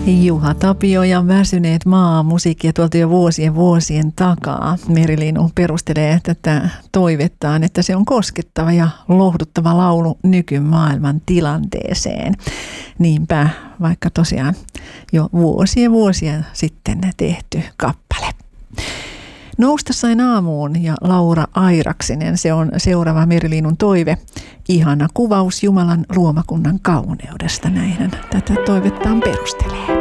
Juha Tapio ja Väsyneet musiikkia tuolta jo vuosien takaa. Meriliinu perustelee tätä toivettaan, että se on koskettava ja lohduttava laulu nykymaailman tilanteeseen. Niinpä, vaikka tosiaan jo vuosia sitten tehty kappale. Nousta sain aamuun ja Laura Airaksinen, se on seuraava Meriliinun toive. Ihana kuvaus Jumalan luomakunnan kauneudesta, näin hän tätä toivettaan perustelee.